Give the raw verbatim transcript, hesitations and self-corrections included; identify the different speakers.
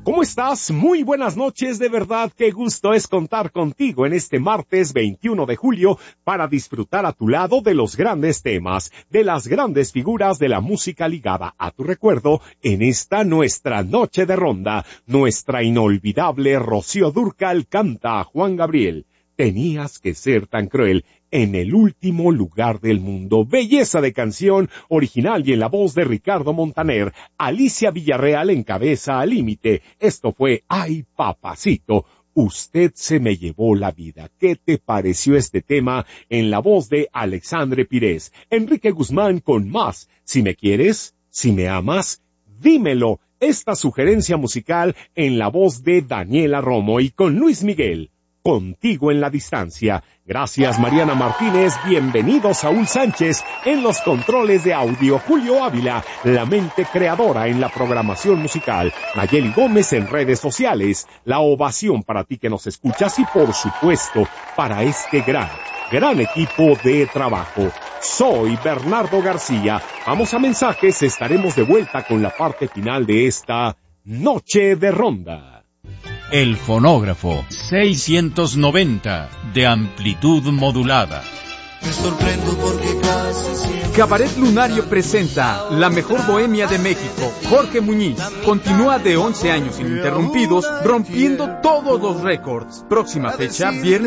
Speaker 1: ¿Cómo estás? Muy buenas noches, de verdad, qué gusto es contar contigo en este martes veintiuno de julio para disfrutar a tu lado de los grandes temas, de las grandes figuras de la música ligada a tu recuerdo en esta nuestra noche de ronda. Nuestra inolvidable Rocío Dúrcal canta a Juan Gabriel. Tenías que ser tan cruel, en el último lugar del mundo. Belleza de canción, original y en la voz de Ricardo Montaner. Alicia Villarreal encabeza Al Límite. Esto fue Ay Papacito, usted se me llevó la vida. ¿Qué te pareció este tema? En la voz de Alexandre Pires. Enrique Guzmán con Más. Si me quieres, si me amas, dímelo. Esta sugerencia musical en la voz de Daniela Romo y con Luis Miguel. Contigo en la distancia. Gracias Mariana Martínez, bienvenido Saúl Sánchez en los controles de audio, Julio Ávila, la mente creadora en la programación musical, Nayeli Gómez en redes sociales, la ovación para ti que nos escuchas y por supuesto para este gran, gran equipo de trabajo. Soy Bernardo García, vamos a mensajes, estaremos de vuelta con la parte final de esta Noche de Ronda.
Speaker 2: El fonógrafo seiscientos noventa de amplitud modulada.
Speaker 3: Me sorprendo porque casi siempre...
Speaker 4: Cabaret Lunario presenta La Mejor Bohemia de México. Jorge Muñiz continúa de once años ininterrumpidos, rompiendo todos los récords. Próxima fecha, viernes